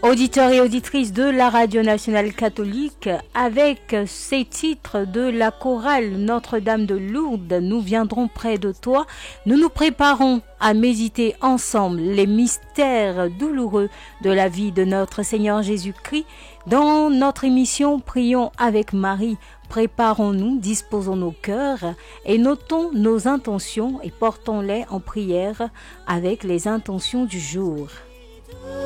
Auditeurs et auditrices de la Radio Nationale Catholique, avec ces titres de la chorale Notre-Dame de Lourdes, nous viendrons près de toi. Nous nous préparons à méditer ensemble les mystères douloureux de la vie de notre Seigneur Jésus-Christ. Dans notre émission Prions avec Marie, préparons-nous, disposons nos cœurs et notons nos intentions et portons-les en prière avec les intentions du jour.